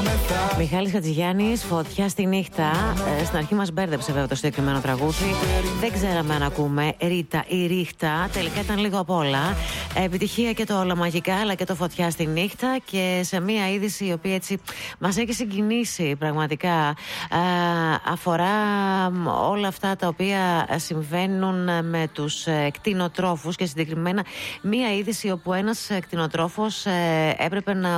Μιχάλης Χατζηγιάννης, Φωτιά στη νύχτα. Στην αρχή μας μπέρδεψε βέβαια το συγκεκριμένο τραγούδι. Δεν ξέραμε αν ακούμε Ρίτα ή Ρίχτα. Τελικά ήταν λίγο απ' όλα. Επιτυχία και το Όλα Μαγικά, αλλά και το Φωτιά στη νύχτα. Και σε μια είδηση η οποία έτσι μας έχει συγκινήσει πραγματικά. Αφορά όλα αυτά τα οποία συμβαίνουν με τους κτηνοτρόφους και συγκεκριμένα μια είδηση όπου ένας κτηνοτρόφος έπρεπε να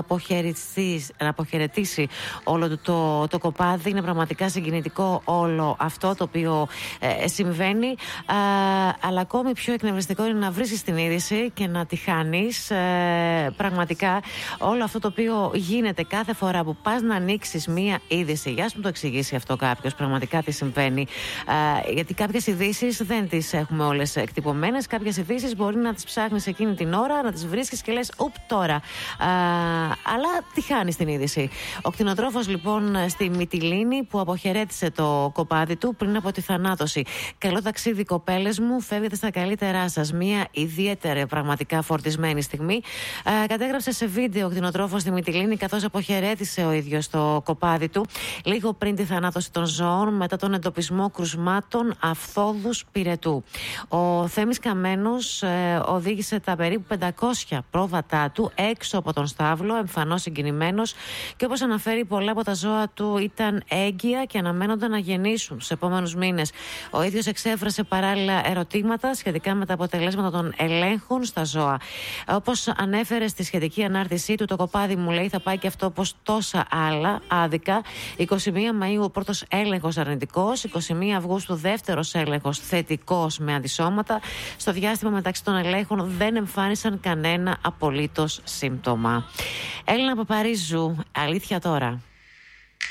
αποχαιρετήσει όλο του το κοπάδι. Είναι πραγματικά συγκινητικό όλο αυτό το οποίο συμβαίνει, αλλά ακόμη πιο εκνευριστικό είναι να βρίσκεις την είδηση και να τη χάνεις. Πραγματικά όλο αυτό το οποίο γίνεται κάθε φορά που πας να ανοίξεις μία είδηση, για να μου το εξηγήσει αυτό κάποιος πραγματικά τι συμβαίνει, γιατί κάποιες ειδήσεις δεν τις έχουμε όλες εκτυπωμένες, κάποιες ειδήσεις μπορεί να τις ψάχνεις εκείνη την ώρα, να τις βρίσκεις και λες ουπ τώρα, αλλά τη χάνεις την είδηση. Ο κτηνοτρόφος λοιπόν στη Μυτιλήνη που αποχαιρέτησε το κοπάδι του πριν από τη θανάτωση. Καλό ταξίδι κοπέλες μου, φεύγετε στα καλύτερά σας. Μια ιδιαίτερη πραγματικά φορτισμένη στιγμή. Κατέγραψε σε βίντεο ο κτηνοτρόφος στη Μυτιλήνη καθώς αποχαιρέτησε ο ίδιος το κοπάδι του λίγο πριν τη θανάτωση των ζώων μετά τον εντοπισμό κρουσμάτων αυθόδους πυρετού. Ο Θέμης Καμένος οδήγησε τα περίπου 500 πρόβατά του έξω από τον στάβλο, εμφανώς συγκινημένος, και όπως αναφέρει, πολλά από τα ζώα του ήταν έγκυα και αναμένονταν να γεννήσουν στους επόμενους μήνες. Ο ίδιος εξέφρασε παράλληλα ερωτήματα σχετικά με τα αποτελέσματα των ελέγχων στα ζώα. Όπως ανέφερε στη σχετική ανάρτησή του, το κοπάδι μου, λέει, θα πάει και αυτό όπως τόσα άλλα άδικα. 21 Μαΐου ο πρώτος έλεγχος αρνητικός, 21 Αυγούστου δεύτερος έλεγχος θετικός με αντισώματα. Στο διάστημα μεταξύ των ελέγχων δεν εμφάνισαν κανένα απολύτως σύμπτωμα. Έλληνα Παπαρίζου, αλήθεια τώρα.